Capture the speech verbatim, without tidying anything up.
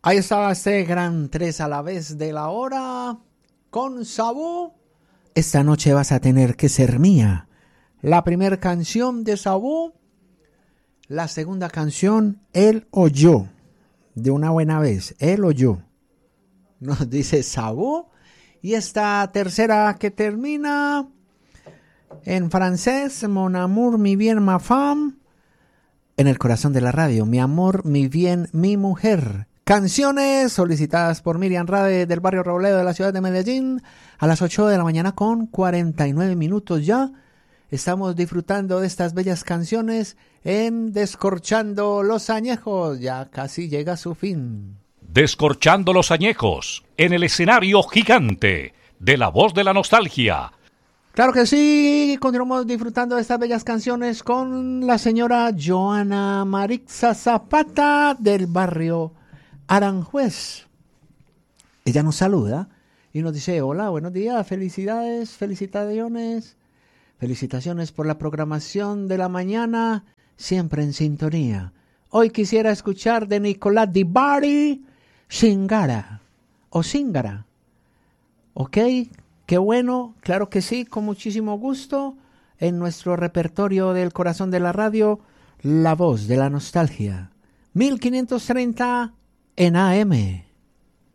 Ahí estaba este gran tres a la vez de la hora con Sabú. Esta noche vas a tener que ser mía. La primera canción de Sabú. La segunda canción, Él o Yo. De una buena vez, Él o Yo. Nos dice Sabú. Y esta tercera que termina en francés, Mon amour, mi bien, ma femme. En el corazón de la radio, mi amor, mi bien, mi mujer. Canciones solicitadas por Miriam Rade del barrio Robledo de la ciudad de Medellín a las ocho de la mañana con cuarenta y nueve minutos ya. Estamos disfrutando de estas bellas canciones en Descorchando los Añejos. Ya casi llega a su fin. Descorchando los Añejos en el escenario gigante de La Voz de la Nostalgia. Claro que sí, continuamos disfrutando de estas bellas canciones con la señora Joana Marixa Zapata del barrio Aranjuez. Ella nos saluda y nos dice: hola, buenos días, felicidades, felicitaciones, felicitaciones por la programación de la mañana, siempre en sintonía. Hoy quisiera escuchar de Nicolás Di Bari, Singara o Singara. ¿Ok? Qué bueno, claro que sí, con muchísimo gusto. En nuestro repertorio del corazón de la radio, La Voz de la Nostalgia. mil quinientos treinta en A M.